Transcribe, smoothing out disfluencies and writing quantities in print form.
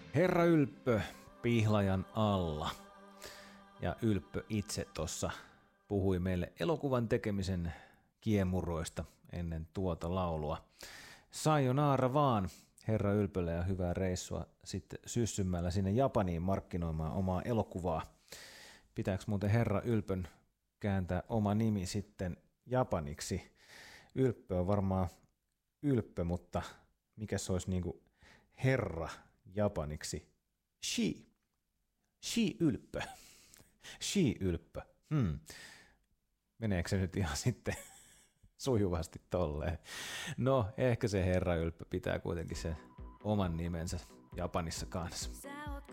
Herra Ylppö pihlajan alla. Ja Ylppö itse tuossa puhui meille elokuvan tekemisen kiemuroista ennen tuota laulua. Sayonara vaan herra Ylpölle ja hyvää reissua sitten syssymmällä sinne Japaniin markkinoimaan omaa elokuvaa. Pitääkö muuten herra Ylpön kääntää oma nimi sitten japaniksi? Ylppö on varmaan Ylppö, mutta mikä se olisi niinku herra japaniksi? Ylppö. Ylppö. Meneekö se nyt ihan sitten sujuvasti tolleen? No, ehkä se herra Ylppö pitää kuitenkin sen oman nimensä Japanissa kanssa.